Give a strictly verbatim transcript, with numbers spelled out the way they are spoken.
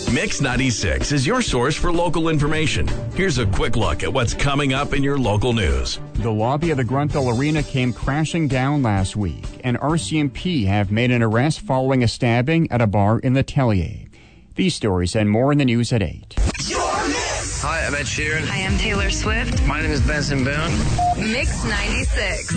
Mix ninety-six is your source for local information. Here's a quick look at what's coming up in your local news. The lobby of the Grunthal Arena came crashing down last week, and R C M P have made an arrest following a stabbing at a bar in the Tellier. These stories and more in the news at eight. Hi, I'm Ed Sheeran. Hi, I'm Taylor Swift. My name is Benson Boone. Mix ninety-six.